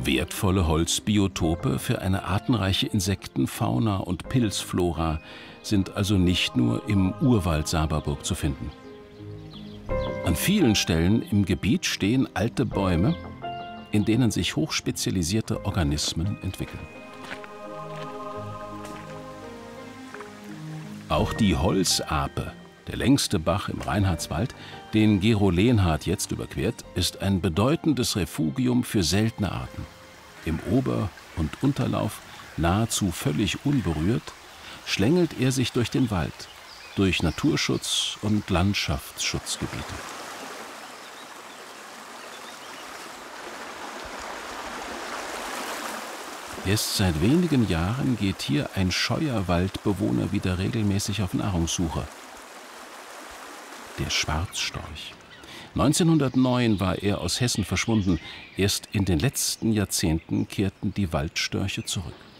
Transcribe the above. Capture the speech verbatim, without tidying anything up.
Wertvolle Holzbiotope für eine artenreiche Insektenfauna und Pilzflora sind also nicht nur im Urwald Saberburg zu finden. An vielen Stellen im Gebiet stehen alte Bäume, in denen sich hochspezialisierte Organismen entwickeln. Auch die Holzape, der längste Bach im Reinhardswald, den Gero Lehnhardt jetzt überquert, ist ein bedeutendes Refugium für seltene Arten. Im Ober- und Unterlauf, nahezu völlig unberührt, schlängelt er sich durch den Wald, durch Naturschutz- und Landschaftsschutzgebiete. Erst seit wenigen Jahren geht hier ein scheuer Waldbewohner wieder regelmäßig auf Nahrungssuche. Der Schwarzstorch. neunzehnhundertneun war er aus Hessen verschwunden. Erst in den letzten Jahrzehnten kehrten die Waldstörche zurück.